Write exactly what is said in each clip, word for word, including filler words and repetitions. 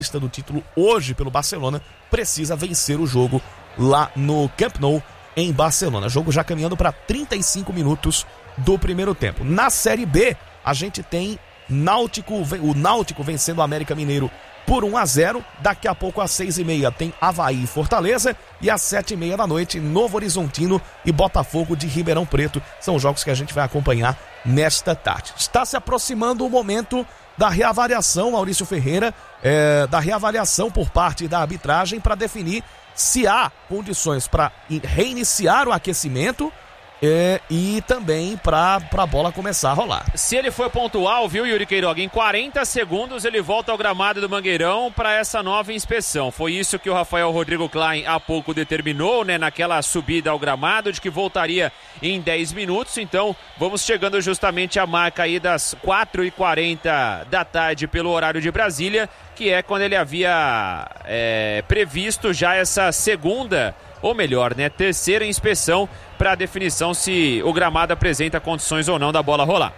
do título hoje pelo Barcelona, precisa vencer o jogo lá no Camp Nou, em Barcelona. Jogo já caminhando para trinta e cinco minutos do primeiro tempo. Na Série B, a gente tem Náutico, o Náutico vencendo o América Mineiro por um a zero. Daqui a pouco às seis e meia tem Avaí e Fortaleza, e às sete e meia da noite Novo Horizontino e Botafogo de Ribeirão Preto. São jogos que a gente vai acompanhar nesta tarde. Está se aproximando o momento da reavaliação, Maurício Ferreira, é, da reavaliação por parte da arbitragem para definir se há condições para reiniciar o aquecimento é, e também para a bola começar a rolar. Se ele for pontual, viu, Yuri Queiroga, em quarenta segundos ele volta ao gramado do Mangueirão para essa nova inspeção. Foi isso que o Rafael Rodrigo Klein há pouco determinou, né, naquela subida ao gramado, de que voltaria em dez minutos. Então vamos chegando justamente à marca aí das quatro e quarenta da tarde pelo horário de Brasília, que é quando ele havia é, previsto já essa segunda, ou melhor, né, terceira inspeção para a definição se o gramado apresenta condições ou não da bola rolar.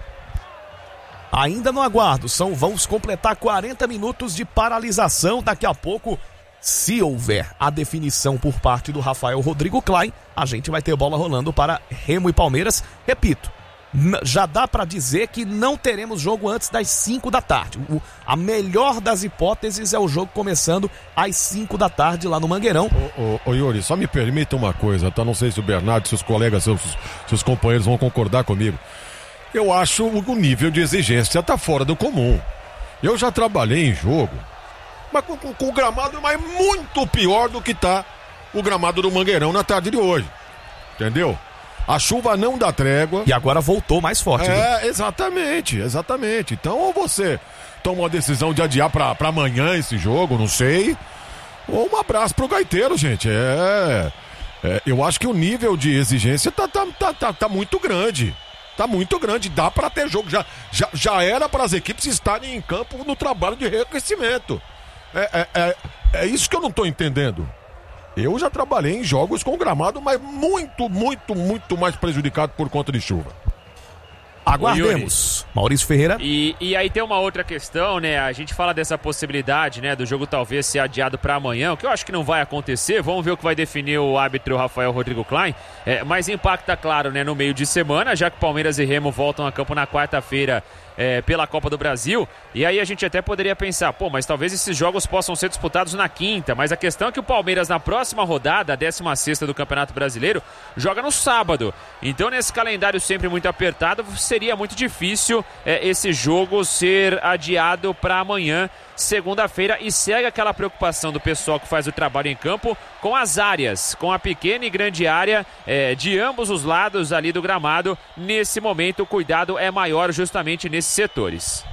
Ainda no aguardo, são, vamos completar quarenta minutos de paralisação. Daqui a pouco, se houver a definição por parte do Rafael Rodrigo Klein, a gente vai ter bola rolando para Remo e Palmeiras. Repito, já dá para dizer que não teremos jogo antes das cinco da tarde. O, a melhor das hipóteses é o jogo começando às cinco da tarde lá no Mangueirão. Ô, ô, ô Yuri, só me permita uma coisa, tá? Não sei se o Bernardo, seus colegas, seus, seus companheiros vão concordar comigo. Eu acho o nível de exigência tá fora do comum. Eu já trabalhei em jogo, mas com, com, com o gramado mas muito pior do que tá o gramado do Mangueirão na tarde de hoje. Entendeu? A chuva não dá trégua. E agora voltou mais forte. É, né? exatamente, exatamente. Então, ou você toma uma decisão de adiar pra, pra amanhã esse jogo, não sei. Ou um abraço pro gaiteiro, gente. É, é eu acho que o nível de exigência tá, tá, tá, tá, tá muito grande. Tá muito grande, dá pra ter jogo. Já, já, já era para as equipes estarem em campo no trabalho de reaquecimento. É, é, é, é isso que eu não tô entendendo. Eu já trabalhei em jogos com gramado, mas muito, muito, muito mais prejudicado por conta de chuva. Aguardemos. Maurício Ferreira. E, e aí tem uma outra questão, né? A gente fala dessa possibilidade, né, do jogo talvez ser adiado para amanhã, o que eu acho que não vai acontecer. Vamos ver o que vai definir o árbitro Rafael Rodrigo Klein. É, mas impacta, claro, né, no meio de semana, já que Palmeiras e Remo voltam a campo na quarta-feira é, pela Copa do Brasil. E aí a gente até poderia pensar, pô, mas talvez esses jogos possam ser disputados na quinta. Mas a questão é que o Palmeiras, na próxima rodada, a décima sexta do Campeonato Brasileiro, joga no sábado. Então, nesse calendário sempre muito apertado, seria muito difícil é, esse jogo ser adiado para amanhã, segunda-feira, e segue aquela preocupação do pessoal que faz o trabalho em campo com as áreas, com a pequena e grande área é, de ambos os lados ali do gramado. Nesse momento o cuidado é maior justamente nesses setores.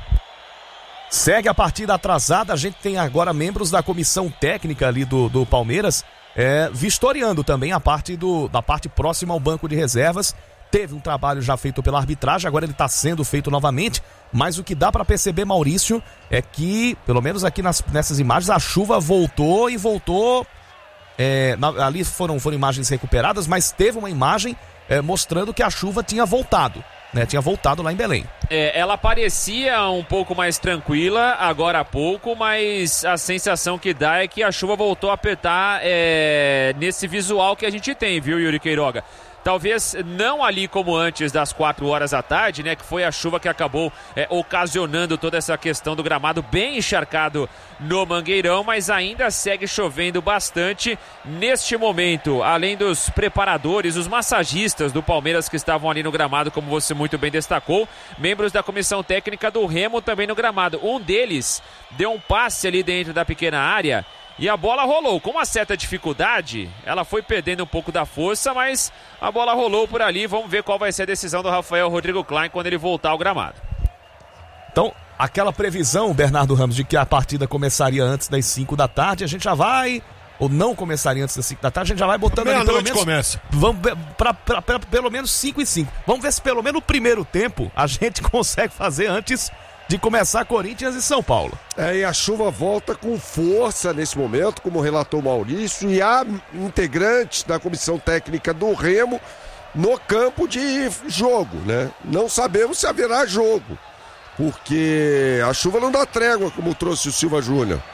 Segue a partida atrasada, a gente tem agora membros da comissão técnica ali do, do Palmeiras é, vistoriando também a parte do, da parte próxima ao banco de reservas. Teve um trabalho já feito pela arbitragem, agora ele está sendo feito novamente, mas o que dá para perceber, Maurício, é que, pelo menos aqui nas, nessas imagens, a chuva voltou e voltou, é, na, ali foram, foram imagens recuperadas, mas teve uma imagem é, mostrando que a chuva tinha voltado, né, tinha voltado lá em Belém. É, ela parecia um pouco mais tranquila agora há pouco, mas a sensação que dá é que a chuva voltou a apertar é, nesse visual que a gente tem, viu, Yuri Queiroga? Talvez não ali como antes das quatro horas da tarde, né? Que foi a chuva que acabou é, ocasionando toda essa questão do gramado bem encharcado no Mangueirão, mas ainda segue chovendo bastante neste momento. Além dos preparadores, os massagistas do Palmeiras que estavam ali no gramado, como você muito bem destacou, membros da comissão técnica do Remo também no gramado. Um deles deu um passe ali dentro da pequena área e a bola rolou. Com uma certa dificuldade, ela foi perdendo um pouco da força, mas a bola rolou por ali. Vamos ver qual vai ser a decisão do Rafael Rodrigo Klein quando ele voltar ao gramado. Então, aquela previsão, Bernardo Ramos, de que a partida começaria antes das cinco da tarde, a gente já vai, ou não começaria antes das cinco da tarde, a gente já vai botando ali pelo menos... começa. Vamos pra, pra, pra, pelo menos cinco e cinco. Vamos ver se pelo menos no primeiro tempo a gente consegue fazer antes de começar Corinthians e São Paulo. É, e a chuva volta com força nesse momento, como relatou o Maurício, e há integrantes da comissão técnica do Remo no campo de jogo, né? Não sabemos se haverá jogo, porque a chuva não dá trégua, como trouxe o Silva Júnior.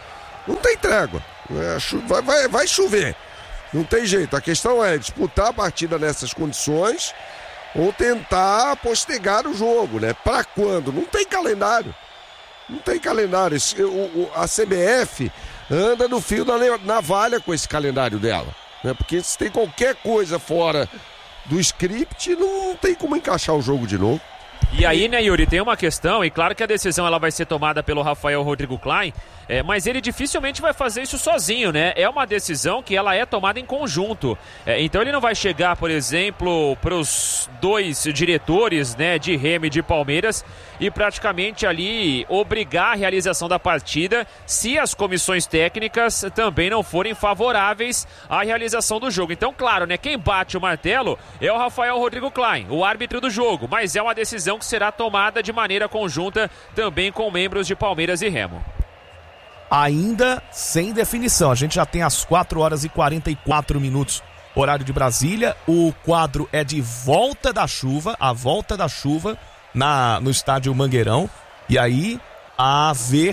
Não tem trégua. É, vai, vai, vai chover. Não tem jeito. A questão é disputar a partida nessas condições ou tentar postergar o jogo, né? Pra quando? Não tem calendário. Não tem calendário. Esse, o, o, a C B F anda no fio da navalha com esse calendário dela, né? Porque se tem qualquer coisa fora do script, não tem como encaixar o jogo de novo. E aí, né, Yuri, tem uma questão, e claro que a decisão ela vai ser tomada pelo Rafael Rodrigo Klein, é, mas ele dificilmente vai fazer isso sozinho, né? É uma decisão que ela é tomada em conjunto. É, então ele não vai chegar, por exemplo, para os dois diretores, né, de Remo e de Palmeiras e praticamente ali obrigar a realização da partida se as comissões técnicas também não forem favoráveis à realização do jogo. Então, claro, né, quem bate o martelo é o Rafael Rodrigo Klein, o árbitro do jogo, mas é uma decisão que será tomada de maneira conjunta também com membros de Palmeiras e Remo. Ainda sem definição, a gente já tem as quatro horas e quarenta e quatro minutos, horário de Brasília. O quadro é de volta da chuva, a volta da chuva na, no estádio Mangueirão. E aí, a ver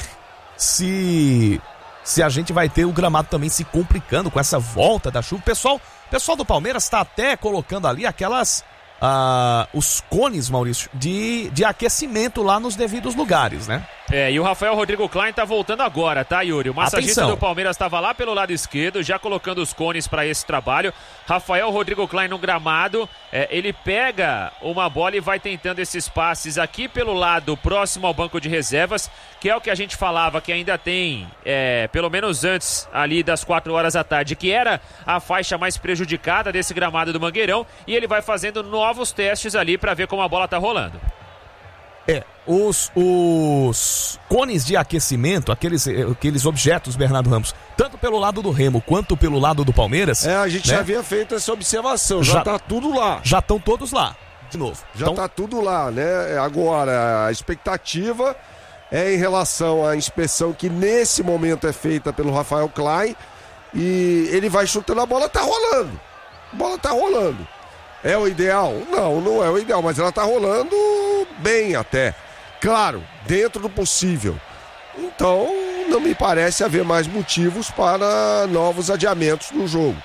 se, se a gente vai ter o gramado também se complicando com essa volta da chuva. O pessoal, pessoal do Palmeiras está até colocando ali aquelas... Uh, os cones, Maurício, de, de aquecimento lá nos devidos lugares, né? É, e o Rafael Rodrigo Klein tá voltando agora, tá, Yuri? O massagista Atenção. do Palmeiras estava lá pelo lado esquerdo, já colocando os cones para esse trabalho. Rafael Rodrigo Klein no gramado, é, ele pega uma bola e vai tentando esses passes aqui pelo lado próximo ao banco de reservas, que é o que a gente falava que ainda tem, é, pelo menos antes ali das quatro horas da tarde, que era a faixa mais prejudicada desse gramado do Mangueirão, e ele vai fazendo novos testes ali para ver como a bola tá rolando. É, os, os cones de aquecimento, aqueles, aqueles objetos, Bernardo Ramos, tanto pelo lado do Remo quanto pelo lado do Palmeiras... É, a gente né? já havia feito essa observação, já, já tá tudo lá. Já estão todos lá, de novo. Já então... tá tudo lá, né? Agora, a expectativa é em relação à inspeção que nesse momento é feita pelo Rafael Klein e ele vai chutando, a bola tá rolando. A bola tá rolando. É o ideal? Não, não é o ideal, mas ela tá rolando bem até. Claro, dentro do possível. Então, não me parece haver mais motivos para novos adiamentos no jogo.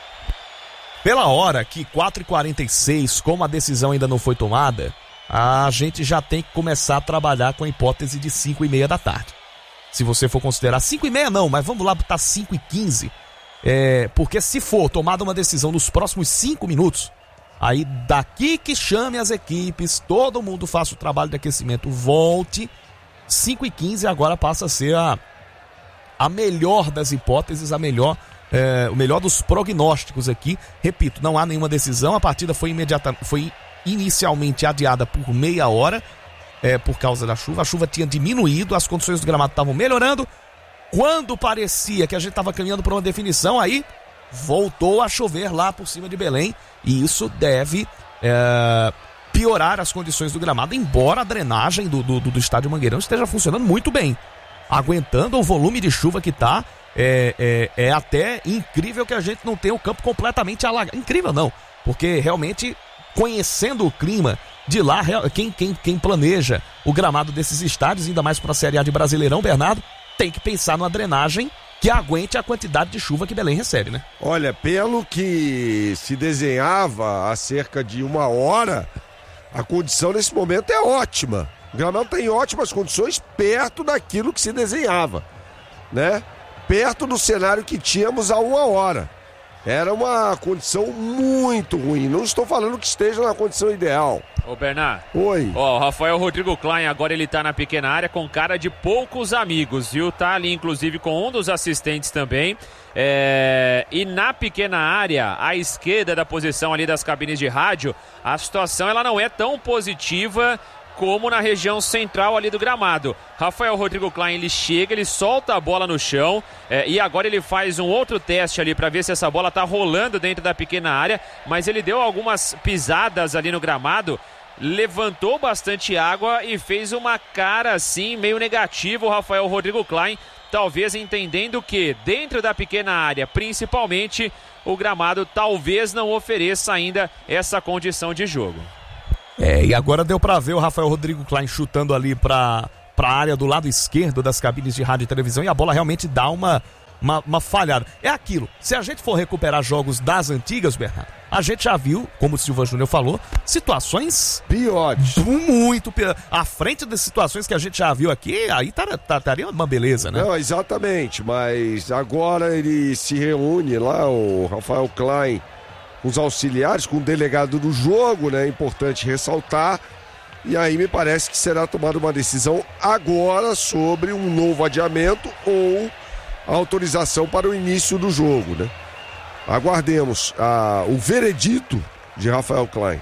Pela hora que quatro e quarenta e seis, como a decisão ainda não foi tomada, a gente já tem que começar a trabalhar com a hipótese de cinco e meia da tarde. Se você for considerar cinco e meia não, mas vamos lá botar cinco e quinze. É, porque se for tomada uma decisão nos próximos cinco minutos, aí daqui que chame as equipes, todo mundo faça o trabalho de aquecimento, volte, cinco e quinze agora passa a ser a, a melhor das hipóteses, a melhor, é, o melhor dos prognósticos aqui. Repito, não há nenhuma decisão, a partida foi, imediata, foi inicialmente adiada por meia hora, é, por causa da chuva, a chuva tinha diminuído, as condições do gramado estavam melhorando, quando parecia que a gente estava caminhando para uma definição, aí voltou a chover lá por cima de Belém, e isso deve é, piorar as condições do gramado, embora a drenagem do, do, do estádio Mangueirão esteja funcionando muito bem, aguentando o volume de chuva que está. É, é, é até incrível que a gente não tenha o campo completamente alagado. Incrível não, porque realmente, conhecendo o clima de lá, quem, quem, quem planeja o gramado desses estádios, ainda mais para a Série A de Brasileirão, Bernardo, tem que pensar numa drenagem que aguente a quantidade de chuva que Belém recebe, né? Olha, pelo que se desenhava há cerca de uma hora, a condição nesse momento é ótima. O gramado está em ótimas condições, perto daquilo que se desenhava, né? Perto do cenário que tínhamos há uma hora. Era uma condição muito ruim. Não estou falando que esteja na condição ideal. Ô, Bernardo. Oi. Ó, o Rafael Rodrigo Klein agora ele tá na pequena área com cara de poucos amigos, viu? Tá ali inclusive com um dos assistentes também. É... E na pequena área, à esquerda da posição ali das cabines de rádio, a situação ela não é tão positiva como na região central ali do gramado. Rafael Rodrigo Klein, ele chega, ele solta a bola no chão, é, e agora ele faz um outro teste ali para ver se essa bola tá rolando dentro da pequena área, mas ele deu algumas pisadas ali no gramado, levantou bastante água e fez uma cara assim meio negativa o Rafael Rodrigo Klein, talvez entendendo que dentro da pequena área, principalmente, o gramado talvez não ofereça ainda essa condição de jogo. É, e agora deu pra ver o Rafael Rodrigo Klein chutando ali pra, para a área do lado esquerdo das cabines de rádio e televisão e a bola realmente dá uma, uma, uma falhada. É aquilo, se a gente for recuperar jogos das antigas, Bernardo, a gente já viu, como o Silva Júnior falou, situações piores, muito piores. À frente das situações que a gente já viu aqui, aí estaria tá, tá, uma beleza, né? Não, exatamente, mas agora ele se reúne lá, o Rafael Klein, com os auxiliares, com o delegado do jogo, né? É importante ressaltar. E aí me parece que será tomada uma decisão agora sobre um novo adiamento ou a autorização para o início do jogo, né? Aguardemos a, o veredito de Rafael Klein.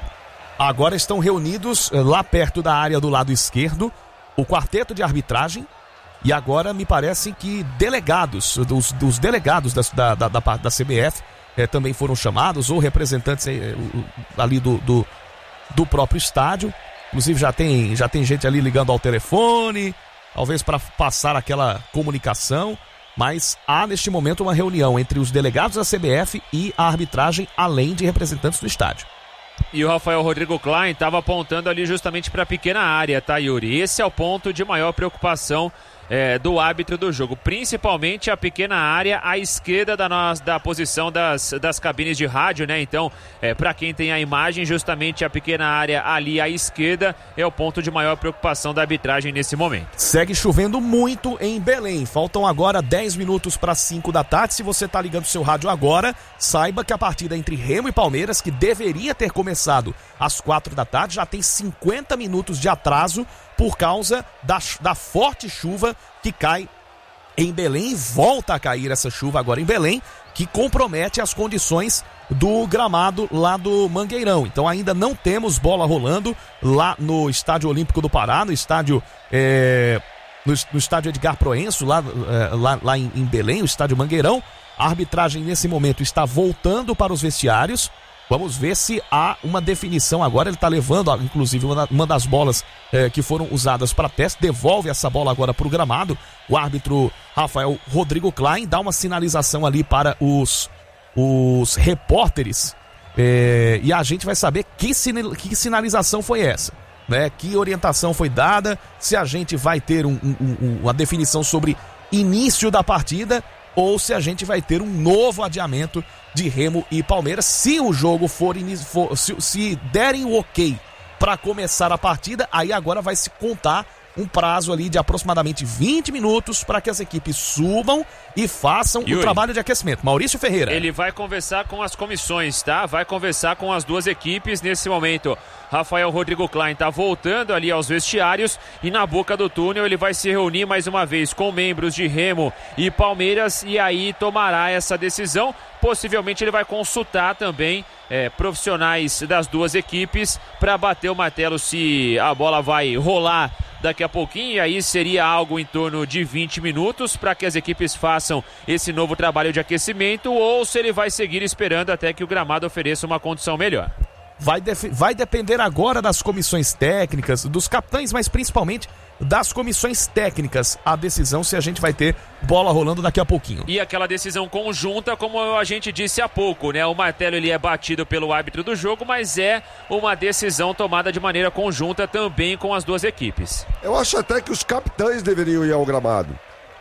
Agora estão reunidos lá perto da área do lado esquerdo o quarteto de arbitragem e agora me parece que delegados, dos, dos delegados da, da, da, da C B F eh, também foram chamados, ou representantes eh, ali do, do, do próprio estádio. Inclusive já tem, já tem gente ali ligando ao telefone, talvez para passar aquela comunicação. Mas há neste momento uma reunião entre os delegados da C B F e a arbitragem, além de representantes do estádio. E o Rafael Rodrigo Klein estava apontando ali justamente para a pequena área, tá, Yuri? Esse é o ponto de maior preocupação é, do árbitro do jogo, principalmente a pequena área à esquerda da, nossa, da posição das, das cabines de rádio, né? Então, é, para quem tem a imagem, justamente a pequena área ali à esquerda é o ponto de maior preocupação da arbitragem nesse momento. Segue chovendo muito em Belém, faltam agora dez minutos para cinco da tarde. Se você está ligando o seu rádio agora, saiba que a partida entre Remo e Palmeiras, que deveria ter começado às quatro da tarde, já tem cinquenta minutos de atraso por causa da, da forte chuva que cai em Belém, e volta a cair essa chuva agora em Belém, que compromete as condições do gramado lá do Mangueirão. Então ainda não temos bola rolando lá no Estádio Olímpico do Pará, no estádio, é, no, no estádio Edgar Proenço, lá, é, lá, lá em, em Belém, o estádio Mangueirão. A arbitragem nesse momento está voltando para os vestiários. Vamos ver se há uma definição agora. Ele está levando, inclusive, uma das bolas eh, que foram usadas para teste. Devolve essa bola agora para o gramado. O árbitro Rafael Rodrigo Klein dá uma sinalização ali para os, os repórteres. Eh, e a gente vai saber que, sinal, que sinalização foi essa, né? Que orientação foi dada. Se a gente vai ter um, um, um, uma definição sobre início da partida, ou se a gente vai ter um novo adiamento de Remo e Palmeiras, se o jogo for, for se, se derem o ok para começar a partida, aí agora vai se contar um prazo ali de aproximadamente vinte minutos para que as equipes subam e façam Yuri, o trabalho de aquecimento. Maurício Ferreira. Ele vai conversar com as comissões, tá? Vai conversar com as duas equipes nesse momento. Rafael Rodrigo Klein tá voltando ali aos vestiários e na boca do túnel ele vai se reunir mais uma vez com membros de Remo e Palmeiras e aí tomará essa decisão. Possivelmente ele vai consultar também é, profissionais das duas equipes para bater o martelo se a bola vai rolar daqui a pouquinho, e aí seria algo em torno de vinte minutos para que as equipes façam esse novo trabalho de aquecimento, ou se ele vai seguir esperando até que o gramado ofereça uma condição melhor. Vai, def- vai depender agora das comissões técnicas, dos capitães, mas principalmente das comissões técnicas, a decisão se a gente vai ter bola rolando daqui a pouquinho. E aquela decisão conjunta, como a gente disse há pouco, né? O martelo ele é batido pelo árbitro do jogo, mas é uma decisão tomada de maneira conjunta também com as duas equipes. Eu acho até que os capitães deveriam ir ao gramado.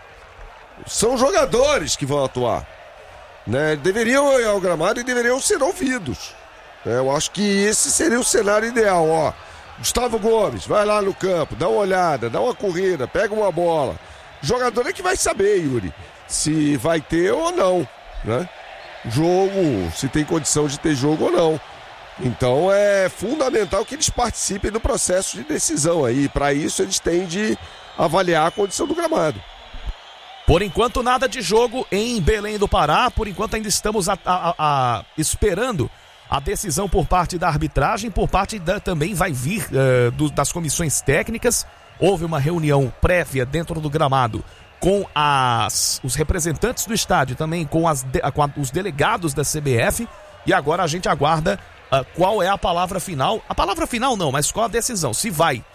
São jogadores que vão atuar, né? Deveriam ir ao gramado e deveriam ser ouvidos. Eu acho que esse seria o cenário ideal, ó. Gustavo Gomes, vai lá no campo, dá uma olhada, dá uma corrida, pega uma bola. O jogador é que vai saber, Yuri, se vai ter ou não, né? Jogo, se tem condição de ter jogo ou não. Então é fundamental que eles participem do processo de decisão aí. Para isso eles têm de avaliar a condição do gramado. Por enquanto nada de jogo em Belém do Pará, por enquanto ainda estamos a, a, a, esperando a decisão por parte da arbitragem, por parte da, também vai vir uh, do, das comissões técnicas. Houve uma reunião prévia dentro do gramado com as, os representantes do estádio, também com, as, com a, os delegados da C B F, e agora a gente aguarda uh, qual é a palavra final. A palavra final não, mas qual a decisão, se vai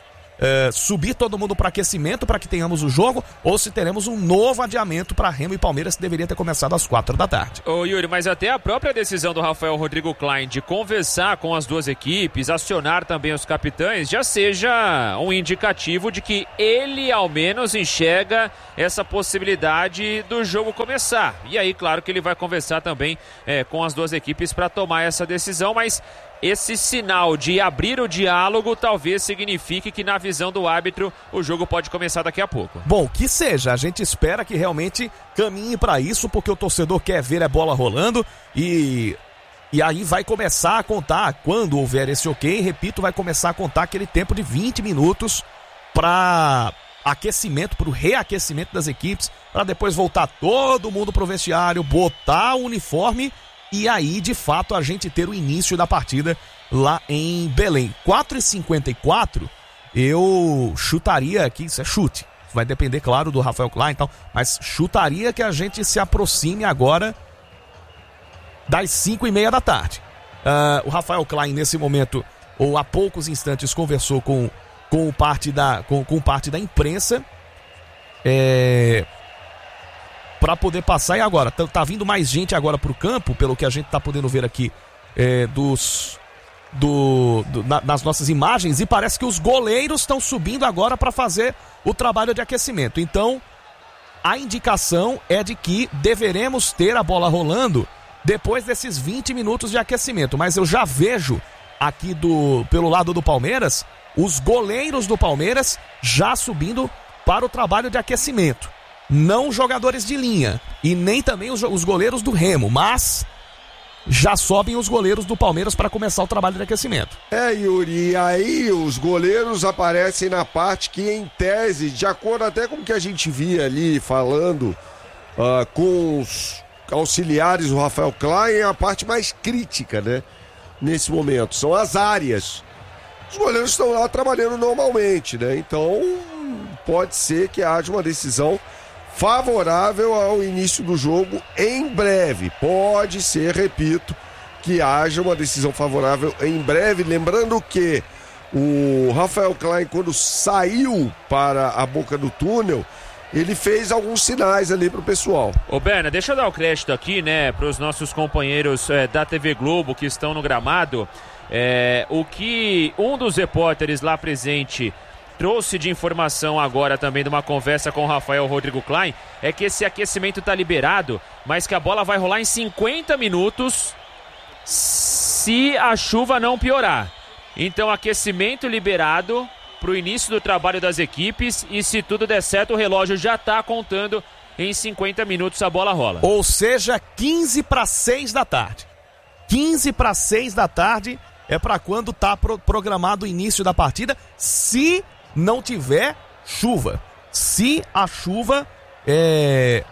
Uh, subir todo mundo para aquecimento para que tenhamos o jogo, ou se teremos um novo adiamento para Remo e Palmeiras, que deveria ter começado às quatro da tarde. Ô Yuri, mas até a própria decisão do Rafael Rodrigo Klein de conversar com as duas equipes, acionar também os capitães, já seja um indicativo de que ele ao menos enxerga essa possibilidade do jogo começar. E aí, claro que ele vai conversar também é, com as duas equipes para tomar essa decisão, mas esse sinal de abrir o diálogo talvez signifique que, na visão do árbitro, o jogo pode começar daqui a pouco. Bom, que seja, a gente espera que realmente caminhe para isso, porque o torcedor quer ver a bola rolando e, e aí vai começar a contar, quando houver esse ok, repito, vai começar a contar aquele tempo de vinte minutos para aquecimento, para o reaquecimento das equipes, para depois voltar todo mundo pro vestiário, botar o uniforme e aí, de fato, a gente ter o início da partida lá em Belém. quatro e cinquenta e quatro, eu chutaria aqui, isso é chute, vai depender, claro, do Rafael Klein e tal, mas chutaria que a gente se aproxime agora das cinco e meia da tarde. Uh, o Rafael Klein, nesse momento, ou há poucos instantes, conversou com, com, parte, da, com, com parte da imprensa, é... para poder passar. E agora, tá, tá vindo mais gente agora pro campo, pelo que a gente tá podendo ver aqui é, dos, do, do, na, nas nossas imagens, e parece que os goleiros estão subindo agora para fazer o trabalho de aquecimento. Então, a indicação é de que deveremos ter a bola rolando depois desses vinte minutos de aquecimento, mas eu já vejo aqui do, pelo lado do Palmeiras, os goleiros do Palmeiras já subindo para o trabalho de aquecimento. Não jogadores de linha e nem também os, os goleiros do Remo, mas já sobem os goleiros do Palmeiras para começar o trabalho de aquecimento. É, Yuri, e aí os goleiros aparecem na parte que, em tese, de acordo até com o que a gente via ali falando uh, com os auxiliares do Rafael Klein, é a parte mais crítica, né? Nesse momento, são as áreas. Os goleiros estão lá trabalhando normalmente, né? Então, pode ser que haja uma decisão favorável ao início do jogo em breve. Pode ser, repito, que haja uma decisão favorável em breve. Lembrando que o Rafael Klein, quando saiu para a boca do túnel, ele fez alguns sinais ali pro pessoal. Ô Berna, deixa eu dar o crédito aqui, né, pros nossos companheiros é, da T V Globo que estão no gramado. É, o que um dos repórteres lá presente trouxe de informação agora também de uma conversa com o Rafael Rodrigo Klein é que esse aquecimento está liberado, mas que a bola vai rolar em cinquenta minutos se a chuva não piorar. Então, aquecimento liberado para o início do trabalho das equipes, e se tudo der certo, o relógio já está contando em cinquenta minutos, a bola rola. Ou seja, quinze para seis da tarde. quinze para seis da tarde é para quando está pro- programado o início da partida, se não tiver chuva. Se a chuva é,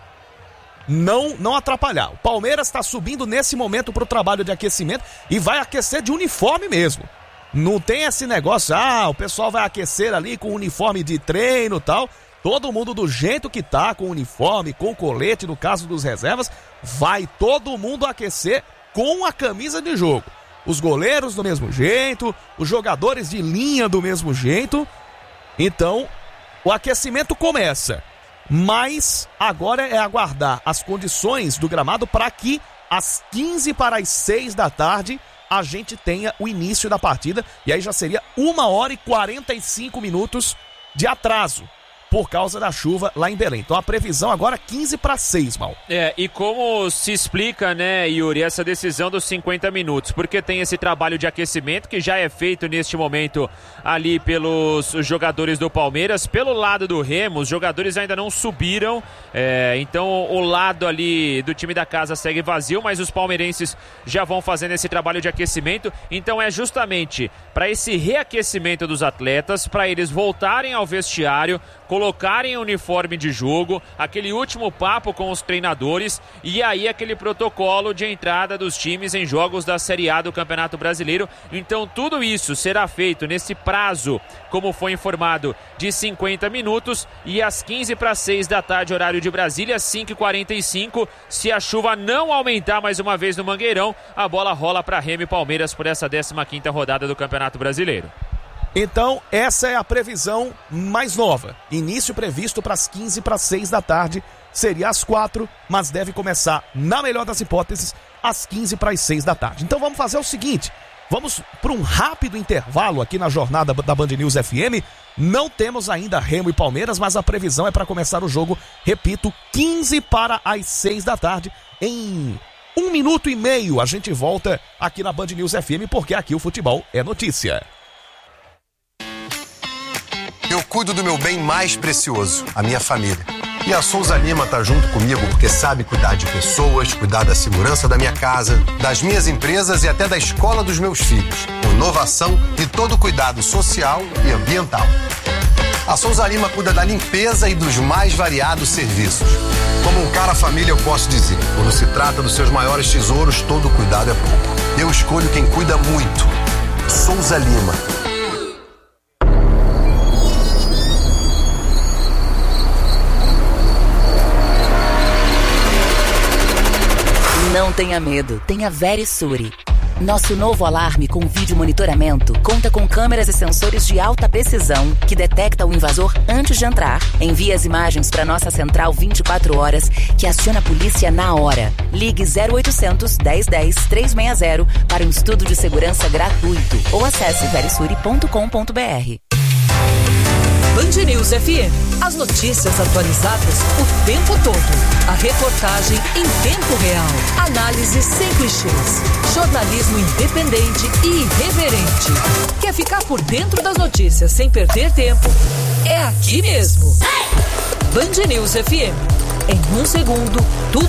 não, não atrapalhar. O Palmeiras está subindo nesse momento para o trabalho de aquecimento e vai aquecer de uniforme mesmo. Não tem esse negócio, ah, o pessoal vai aquecer ali com uniforme de treino e tal. Todo mundo do jeito que tá, com uniforme, com colete, no caso dos reservas, vai todo mundo aquecer com a camisa de jogo. Os goleiros do mesmo jeito, os jogadores de linha do mesmo jeito. Então, o aquecimento começa, mas agora é aguardar as condições do gramado para que às quinze para as seis da tarde a gente tenha o início da partida, e aí já seria uma hora e quarenta e cinco minutos de atraso por causa da chuva lá em Belém. Então a previsão agora é quinze para seis, Mal. É, e como se explica, né, Yuri, essa decisão dos cinquenta minutos? Porque tem esse trabalho de aquecimento que já é feito neste momento ali pelos jogadores do Palmeiras. Pelo lado do Remo, os jogadores ainda não subiram, é, então o lado ali do time da casa segue vazio, mas os palmeirenses já vão fazendo esse trabalho de aquecimento. Então é justamente para esse reaquecimento dos atletas, para eles voltarem ao vestiário, colocarem o uniforme de jogo, aquele último papo com os treinadores, e aí aquele protocolo de entrada dos times em jogos da Série A do Campeonato Brasileiro. Então tudo isso será feito nesse prazo, como foi informado, de cinquenta minutos, e às quinze para seis da tarde, horário de Brasília, cinco e quarenta e cinco, se a chuva não aumentar mais uma vez no Mangueirão, a bola rola para Remo e Palmeiras por essa décima quinta rodada do Campeonato Brasileiro. Então, essa é a previsão mais nova. Início previsto para as quinze para as seis da tarde. Seria às quatro, mas deve começar, na melhor das hipóteses, às quinze para as seis da tarde. Então vamos fazer o seguinte, vamos para um rápido intervalo aqui na jornada da Band News F M. Não temos ainda Remo e Palmeiras, mas a previsão é para começar o jogo, repito, quinze para as seis da tarde. Em um minuto e meio a gente volta aqui na Band News F M, porque aqui o futebol é notícia. Eu cuido do meu bem mais precioso, a minha família. E a Souza Lima tá junto comigo porque sabe cuidar de pessoas, cuidar da segurança da minha casa, das minhas empresas e até da escola dos meus filhos. Com inovação e todo cuidado social e ambiental. A Souza Lima cuida da limpeza e dos mais variados serviços. Como um cara família, eu posso dizer, quando se trata dos seus maiores tesouros, todo cuidado é pouco. Eu escolho quem cuida muito. Souza Lima. Não tenha medo, tenha Verisure. Nosso novo alarme com vídeo monitoramento conta com câmeras e sensores de alta precisão que detecta o invasor antes de entrar. Envia as imagens para nossa central vinte e quatro horas, que aciona a polícia na hora. Ligue zero oitocentos, dez dez, trezentos e sessenta para um estudo de segurança gratuito ou acesse verisure ponto com ponto b r. Band News F M. As notícias atualizadas o tempo todo. A reportagem em tempo real. Análise sem clichês. Jornalismo independente e irreverente. Quer ficar por dentro das notícias sem perder tempo? É aqui mesmo. Band News F M. Em um segundo, tudo